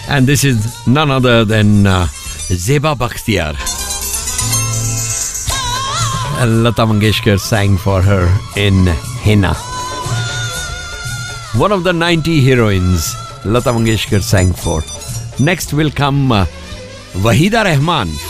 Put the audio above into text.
And this is none other than Zeba Bakhtiar. Lata Mangeshkar sang for her in Hina. One of the 90 heroines Lata Mangeshkar sang for. Next will come Wahida Rahman.